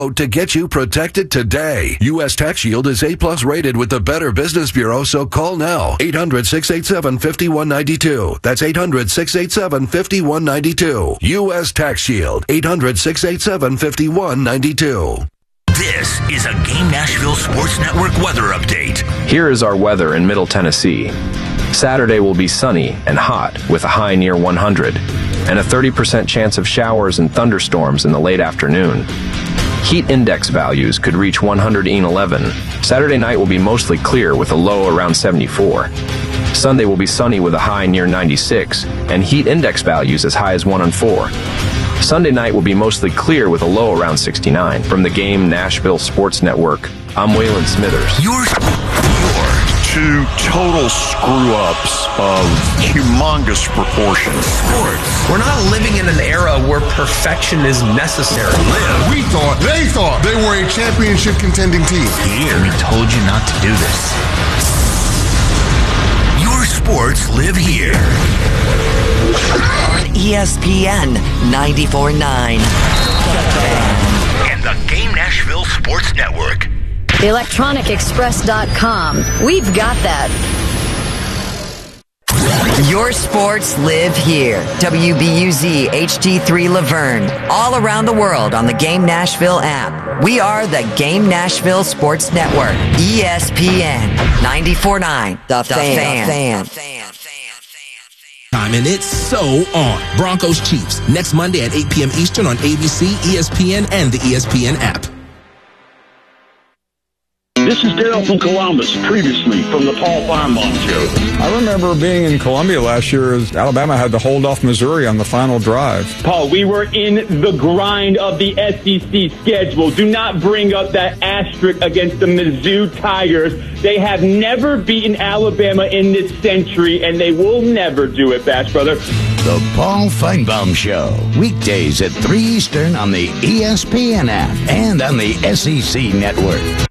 To get you protected today. U.S. Tax Shield is A+ rated with the Better Business Bureau, so call now. 800-687-5192. That's 800-687-5192. U.S. Tax Shield. 800-687-5192. This is a Game Nashville Sports Network weather update. Here is our weather in Middle Tennessee. Saturday will be sunny and hot with a high near 100 and a 30% chance of showers and thunderstorms in the late afternoon. Heat index values could reach 111. Saturday night will be mostly clear with a low around 74. Sunday will be sunny with a high near 96 and heat index values as high as 104. Sunday night will be mostly clear with a low around 69. From the Game Nashville Sports Network, I'm Waylon Smithers. Your two total screw-ups of humongous proportions. sports. We're not living in an era where perfection is necessary. They thought they were a championship contending team. Here, we told you not to do this. Your sports live here. On ESPN 94.9. And the Game Nashville Sports Network. ElectronicExpress.com. We've got that. Your sports live here. WBUZ HD3 Laverne. All around the world on the Game Nashville app. We are the Game Nashville Sports Network. ESPN 94.9. The Fan. And it's so on. Broncos Chiefs next Monday at 8 p.m. Eastern on ABC, ESPN, and the ESPN app. This is Daryl from Columbus, previously from the Paul Feinbaum Show. I remember being in Columbia last year as Alabama had to hold off Missouri on the final drive. Paul, we were in the grind of the SEC schedule. Do not bring up that asterisk against the Mizzou Tigers. They have never beaten Alabama in this century, and they will never do it, Bash Brother. The Paul Feinbaum Show, weekdays at 3 Eastern on the ESPN app and on the SEC Network.